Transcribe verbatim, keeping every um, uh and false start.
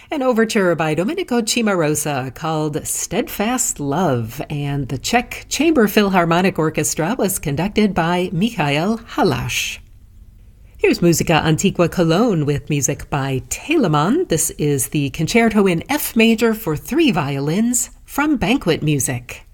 An overture by Domenico Cimarosa called Steadfast Love, and the Czech Chamber Philharmonic Orchestra was conducted by Michael Halász. Here's Musica Antigua Cologne with music by Telemann. This is the Concerto in F major for three violins from Banquet Music.